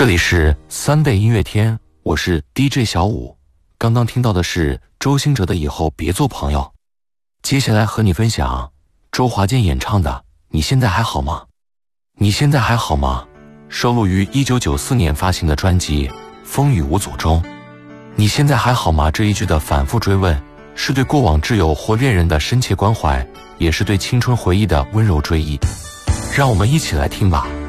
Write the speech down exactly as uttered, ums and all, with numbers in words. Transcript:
这里是三倍音乐天，我是 D J 小五。刚刚听到的是周兴哲的《以后别做朋友》，接下来和你分享周华健演唱的《你现在还好吗》。你现在还好吗？收录于一九九四年发行的专辑《风雨无阻》中。你现在还好吗？这一句的反复追问，是对过往挚友或恋人的深切关怀，也是对青春回忆的温柔追忆。让我们一起来听吧。